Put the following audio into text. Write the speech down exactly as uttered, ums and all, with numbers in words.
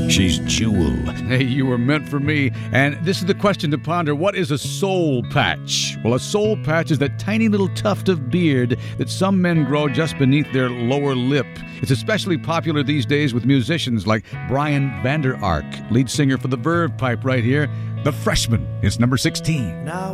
She's Jewel. Hey, you were meant for me. And this is the question to ponder. What is a soul patch? Well, a soul patch is that tiny little tuft of beard that some men grow just beneath their lower lip. It's especially popular these days with musicians like Brian Vander Ark, lead singer for the Verve Pipe right here. The Freshman is number sixteen. Now